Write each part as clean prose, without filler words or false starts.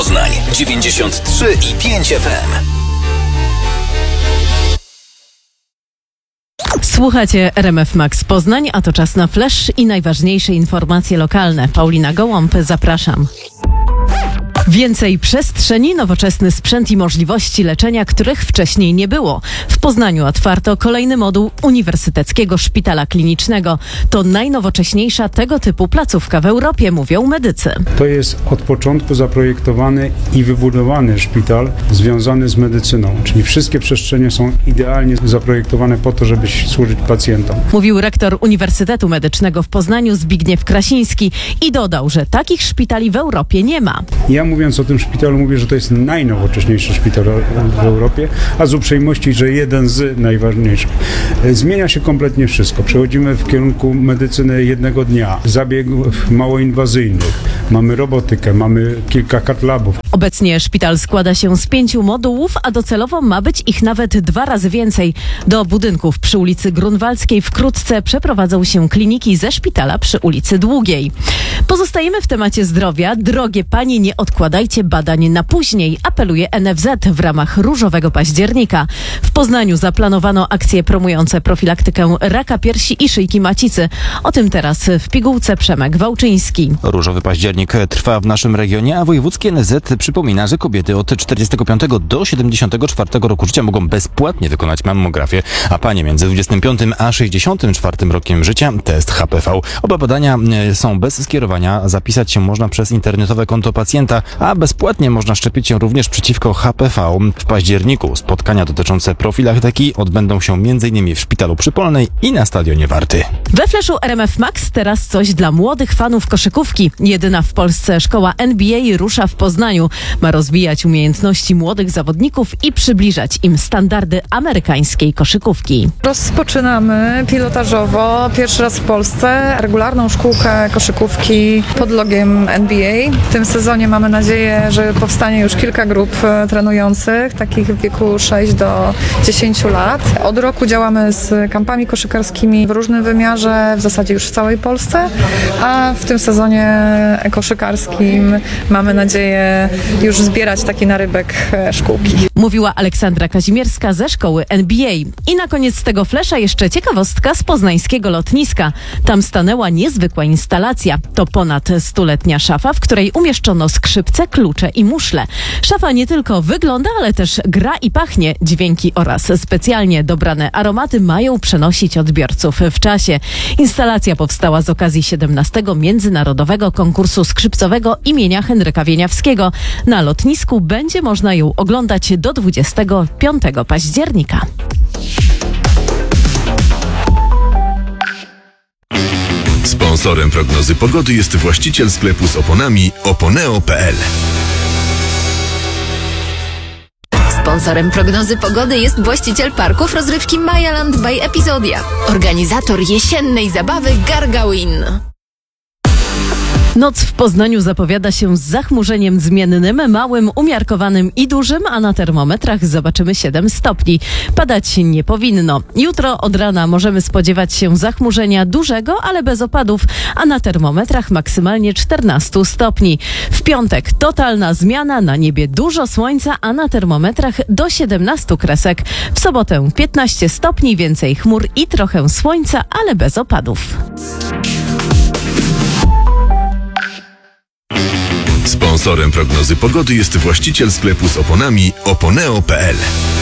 Poznań 93,5 FM. Słuchacie RMF Max Poznań, a to czas na flash i najważniejsze informacje lokalne. Paulina Gołąb, zapraszam. Więcej przestrzeni, nowoczesny sprzęt i możliwości leczenia, których wcześniej nie było. W Poznaniu otwarto kolejny moduł Uniwersyteckiego Szpitala Klinicznego. To najnowocześniejsza tego typu placówka w Europie, mówią medycy. To jest od początku zaprojektowany i wybudowany szpital związany z medycyną, czyli wszystkie przestrzenie są idealnie zaprojektowane po to, żeby służyć pacjentom. Mówił rektor Uniwersytetu Medycznego w Poznaniu Zbigniew Krasiński i dodał, że takich szpitali w Europie nie ma. Ja mówiąc o tym szpitalu, mówię, że to jest najnowocześniejszy szpital w Europie, a z uprzejmości, że jeden z najważniejszych. Zmienia się kompletnie wszystko. Przechodzimy w kierunku medycyny jednego dnia, zabiegów małoinwazyjnych, mamy robotykę, mamy kilka cath-labów. Obecnie szpital składa się z 5 modułów, a docelowo ma być ich nawet 2 razy więcej. Do budynków przy ulicy Grunwaldzkiej wkrótce przeprowadzą się kliniki ze szpitala przy ulicy Długiej. Pozostajemy w temacie zdrowia. Drogie panie, nie odkładajcie badań na później, apeluje NFZ w ramach Różowego Października. W Poznaniu zaplanowano akcje promujące profilaktykę raka piersi i szyjki macicy. O tym teraz w pigułce Przemek Wałczyński. Różowy Październik trwa w naszym regionie, a wojewódzkie NFZ przypomina, że kobiety od 45 do 74 roku życia mogą bezpłatnie wykonać mammografię, a panie między 25 a 64 rokiem życia test HPV. Oba badania są bez skierowania, zapisać się można przez internetowe konto pacjenta, a bezpłatnie można szczepić się również przeciwko HPV. W październiku spotkania dotyczące profilaktyki odbędą się m.in. w Szpitalu Przypolnej i na Stadionie Warty. We Flashu RMF Max teraz coś dla młodych fanów koszykówki. Jedyna w Polsce szkoła NBA rusza w Poznaniu. Ma rozwijać umiejętności młodych zawodników i przybliżać im standardy amerykańskiej koszykówki. Rozpoczynamy pilotażowo pierwszy raz w Polsce regularną szkółkę koszykówki pod logiem NBA. W tym sezonie mamy nadzieję, że powstanie już kilka grup trenujących, takich w wieku 6 do 10 lat. Od roku działamy z kampami koszykarskimi w różnym wymiarze, w zasadzie już w całej Polsce, a w tym sezonie koszykarskim mamy nadzieję już zbierać taki narybek szkółki. Mówiła Aleksandra Kazimierska ze szkoły NBA. I na koniec tego flesza jeszcze ciekawostka z poznańskiego lotniska. Tam stanęła niezwykła instalacja. To ponad 100-letnia szafa, w której umieszczono skrzypce, klucze i muszle. Szafa nie tylko wygląda, ale też gra i pachnie. Dźwięki oraz specjalnie dobrane aromaty mają przenosić odbiorców w czasie. Instalacja powstała z okazji 17. Międzynarodowego Konkursu Skrzypcowego imienia Henryka Wieniawskiego. Na lotnisku będzie można ją oglądać do 25 października. Sponsorem prognozy pogody jest właściciel sklepu z oponami oponeo.pl. Sponsorem prognozy pogody jest właściciel parków rozrywki Mayaland by Epizodia. Organizator jesiennej zabawy Gargawin. Noc w Poznaniu zapowiada się z zachmurzeniem zmiennym, małym, umiarkowanym i dużym, a na termometrach zobaczymy 7 stopni. Padać nie powinno. Jutro od rana możemy spodziewać się zachmurzenia dużego, ale bez opadów, a na termometrach maksymalnie 14 stopni. W piątek totalna zmiana, na niebie dużo słońca, a na termometrach do 17 kresek. W sobotę 15 stopni, więcej chmur i trochę słońca, ale bez opadów. Sponsorem prognozy pogody jest właściciel sklepu z oponami oponeo.pl.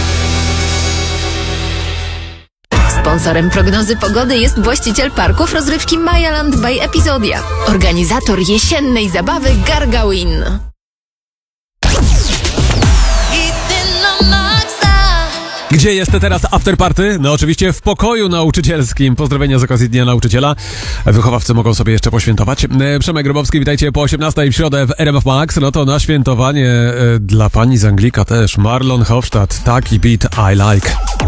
Sponsorem prognozy pogody jest właściciel parków rozrywki Mayaland by Epizodia. Organizator jesiennej zabawy Gargawin. Gdzie jest teraz afterparty? No oczywiście w pokoju nauczycielskim. Pozdrowienia z okazji Dnia Nauczyciela. Wychowawcy mogą sobie jeszcze poświętować. Przemek Grobowski, witajcie po 18 w środę w RMF Max. No to na świętowanie dla pani z Anglika też. Marlon Hofstadt, taki beat I like.